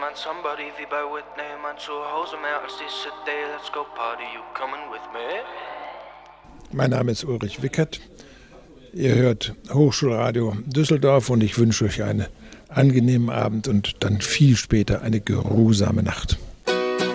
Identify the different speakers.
Speaker 1: mein Somebody wie bei Whitney, mein Zuhause mehr als die City. Let's go party, you coming with me?
Speaker 2: Mein Name ist Ulrich Wickert. Ihr hört Hochschulradio Düsseldorf und ich wünsche euch einen angenehmen Abend und dann viel später eine geruhsame Nacht.